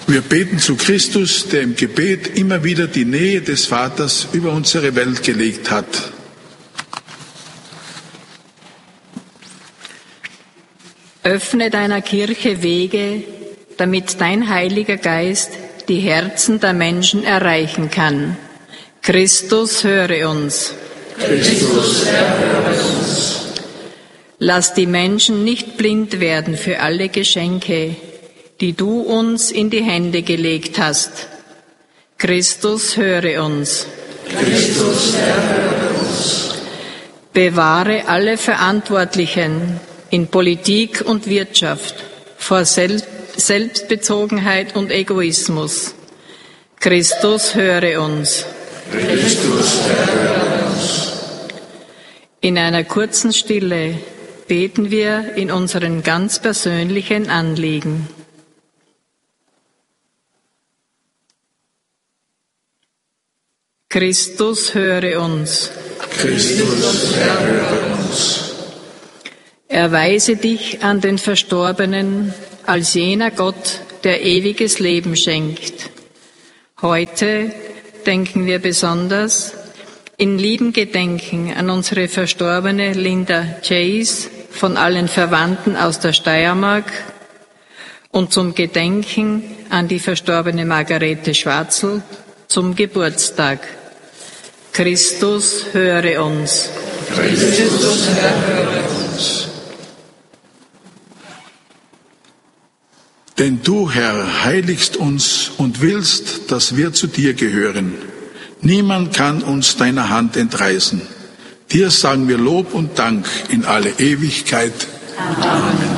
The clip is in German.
Wir beten zu Christus, der im Gebet immer wieder die Nähe des Vaters über unsere Welt gelegt hat. Öffne deiner Kirche Wege, damit dein Heiliger Geist die Herzen der Menschen erreichen kann. Christus, höre uns. Christus, erhöre uns. Lass die Menschen nicht blind werden für alle Geschenke, die du uns in die Hände gelegt hast. Christus, höre uns. Christus, erhöre uns. Bewahre alle Verantwortlichen in Politik und Wirtschaft vor Selbstbezogenheit und Egoismus. Christus, höre uns. Christus, erhöre uns. In einer kurzen Stille beten wir in unseren ganz persönlichen Anliegen. Christus, höre uns. Christus, erhöre uns. Erweise dich an den Verstorbenen als jener Gott, der ewiges Leben schenkt. Heute denken wir besonders in liebem Gedenken an unsere verstorbene Linda Chase von allen Verwandten aus der Steiermark und zum Gedenken an die verstorbene Margarete Schwarzl zum Geburtstag. Christus, höre uns. Christus, erhöre uns. Denn du, Herr, heiligst uns und willst, dass wir zu dir gehören. Niemand kann uns deiner Hand entreißen. Dir sagen wir Lob und Dank in alle Ewigkeit. Amen.